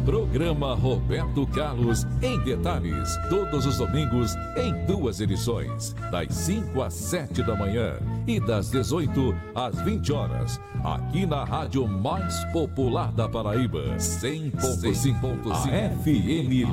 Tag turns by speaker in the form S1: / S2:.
S1: Programa Roberto Carlos em Detalhes, todos os domingos em 2 edições, das 5 às 7 da manhã e das 18 às 20 horas, aqui na rádio mais popular da Paraíba, 100.5 FM